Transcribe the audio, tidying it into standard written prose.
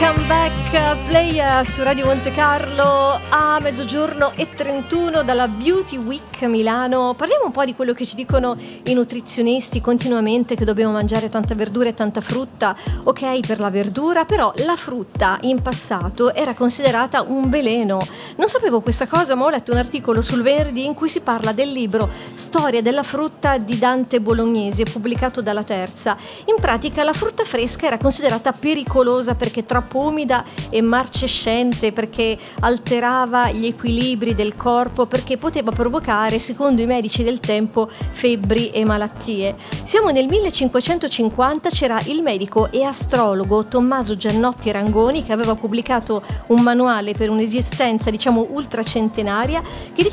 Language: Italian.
Welcome back, Play su Radio Monte Carlo a mezzogiorno e 31 dalla Beauty Week Milano. Parliamo un po' di quello che ci dicono i nutrizionisti continuamente, che dobbiamo mangiare tanta verdura e tanta frutta. Ok, per la verdura, però la frutta in passato era considerata un veleno. Non sapevo questa cosa, ma ho letto un articolo sul Venerdì in cui si parla del libro Storia della frutta di Dante Bolognesi, pubblicato dalla Terza. In pratica la frutta fresca era considerata pericolosa perché troppo umida e marcescente, perché alterava gli equilibri del corpo, perché poteva provocare, secondo i medici del tempo, febbri e malattie. Siamo nel 1550, c'era il medico e astrologo Tommaso Giannotti Rangoni, che aveva pubblicato un manuale per un'esistenza, diciamo, ultracentenaria, che